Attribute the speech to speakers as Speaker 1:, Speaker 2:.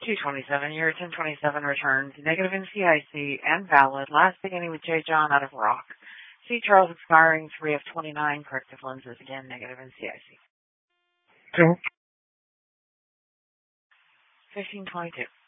Speaker 1: 227. Year 1027 returns. Negative NCIC and valid. Last beginning with J. John out of Rock. C. Charles expiring 3 of 29. Corrective lenses again. Negative NCIC. 1522.